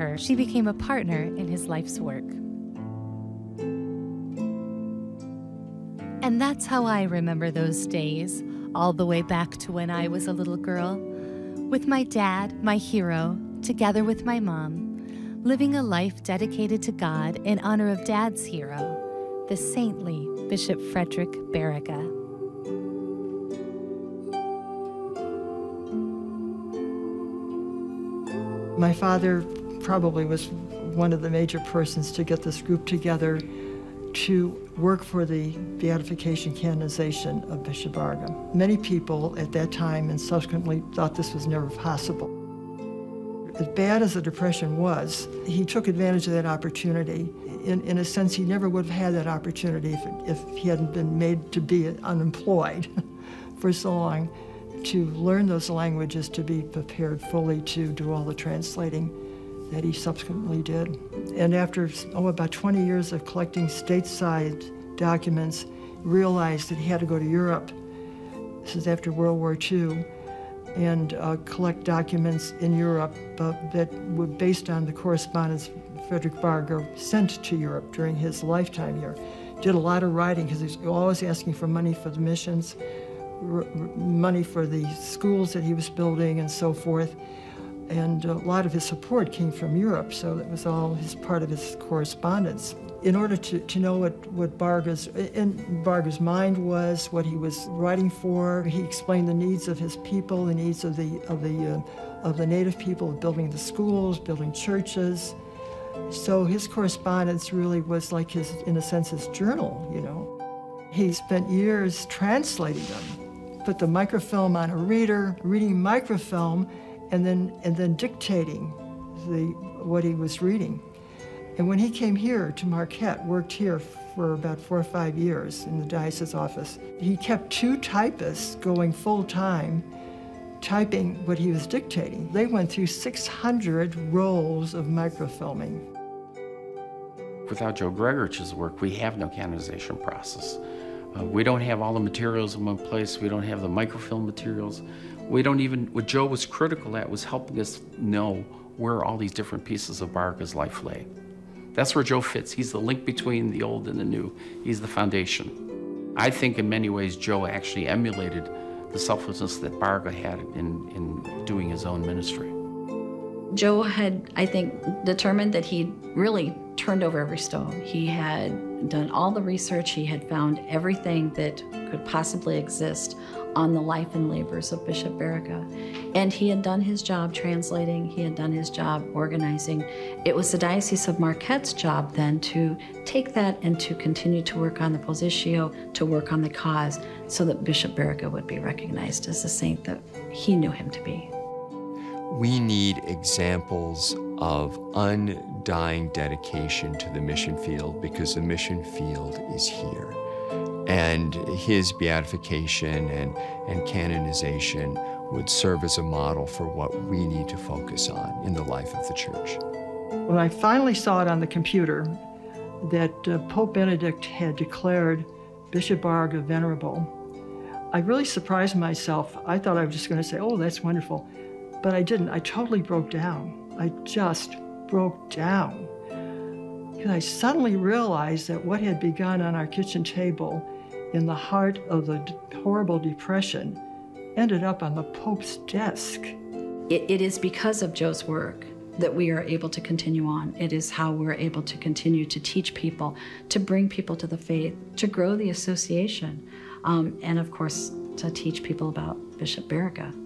her, she became a partner in his life's work. And that's how I remember those days, all the way back to when I was a little girl, with my dad, my hero, together with my mom, living a life dedicated to God in honor of Dad's hero, the saintly Bishop Frederick Baraga. My father probably was one of the major persons to get this group together to work for the beatification canonization of Bishop Baraga. Many people at that time and subsequently thought this was never possible. As bad as the Depression was, he took advantage of that opportunity. In a sense, he never would have had that opportunity if he hadn't been made to be unemployed for so long, to learn those languages, to be prepared fully to do all the translating that he subsequently did. And after, about 20 years of collecting stateside documents, realized that he had to go to Europe. This is after World War II, and collect documents in Europe that were based on the correspondence Frederick Baraga sent to Europe during his lifetime here. Did a lot of writing because he was always asking for money for the missions, money for the schools that he was building and so forth. And a lot of his support came from Europe, so that was all part of his correspondence. In order to know what Baraga's mind was, what he was writing for, he explained the needs of his people, the needs of the native people, building the schools, building churches. So his correspondence really was like his, in a sense, his journal, you know. He spent years translating them, put the microfilm on a reader, reading microfilm, and then dictating what he was reading. And when he came here to Marquette, worked here for about 4 or 5 years in the diocese office, he kept 2 typists going full-time, typing what he was dictating. They went through 600 rolls of microfilming. Without Joe Gregorich's work, we have no canonization process. We don't have all the materials in one place. We don't have the microfilm materials. We don't even, what Joe was critical at was helping us know where all these different pieces of Baraga's life lay. That's where Joe fits. He's the link between the old and the new. He's the foundation. I think in many ways Joe actually emulated the selflessness that Baraga had in doing his own ministry. Joe had, I think, determined that he really turned over every stone. He had done all the research. He had found everything that could possibly exist on the life and labors of Bishop Baraga. And he had done his job translating, he had done his job organizing. It was the Diocese of Marquette's job then to take that and to continue to work on the positio, to work on the cause, so that Bishop Baraga would be recognized as the saint that he knew him to be. We need examples of undying dedication to the mission field, because the mission field is here. And his beatification and canonization would serve as a model for what we need to focus on in the life of the church. When I finally saw it on the computer that Pope Benedict had declared Bishop Baraga venerable, I really surprised myself. I thought I was just going to say, oh, that's wonderful. But I didn't. I totally broke down. I just broke down. Because I suddenly realized that what had begun on our kitchen table in the heart of the horrible Depression ended up on the Pope's desk. It is because of Joe's work that we are able to continue on. It is how we're able to continue to teach people, to bring people to the faith, to grow the association, and of course, to teach people about Bishop Baraga.